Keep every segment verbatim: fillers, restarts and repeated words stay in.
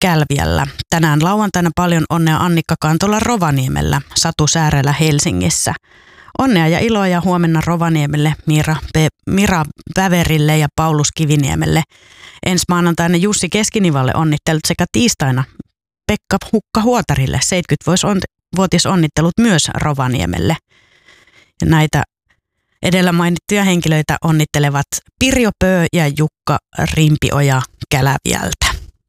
Kälviällä. Tänään lauantaina paljon onnea Annikka Kantola Rovaniemellä, Satu Säärelä Helsingissä. Onnea ja iloa ja huomenna Rovaniemelle, Mira, Pe- Mira Väverille ja Paulus Kiviniemelle. Ensi maanantaina Jussi Keskinivalle onnittelut sekä tiistaina Pekka Hukka-Huotarille seitsemänkymmentävuotisonnittelut myös Rovaniemelle. Ja näitä edellä mainittuja henkilöitä onnittelevat Pirjo Pöö ja Jukka Rimpioja Käläviältä.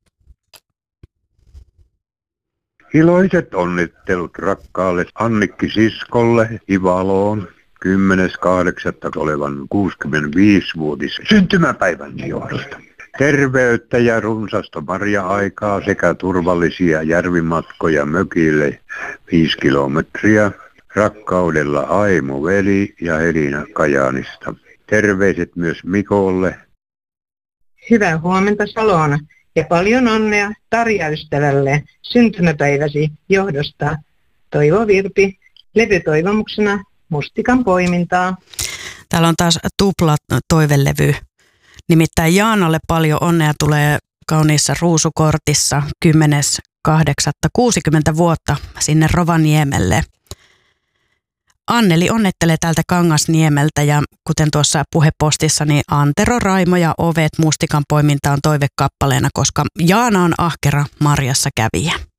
Iloiset onnittelut rakkaalle Annikki-siskolle Ivaloon kymmenes kahdeksatta olevan kuusikymmentäviisivuotis syntymäpäivän johdosta. Terveyttä ja runsasta marja-aikaa sekä turvallisia järvimatkoja mökille viisi kilometriä. Rakkaudella Aimo veli ja Elina Kajaanista. Terveiset myös Mikolle. Hyvää huomenta Salona ja paljon onnea Tarja-ystävälle syntymäpäiväsi johdosta. Toivo Virpi, levytoivomuksena Mustikan poimintaa. Täällä on taas tupla toivelevy. Nimittäin Jaanalle paljon onnea tulee kauniissa ruusukortissa kymmenes kahdeksatta kuusikymmentä vuotta sinne Rovaniemelle. Anneli onnettelee täältä Kangasniemeltä ja kuten tuossa puhepostissa, niin Antero, Raimo ja Ovet Mustikan poimintaan toivekappaleena, koska Jaana on ahkera marjassa kävijä.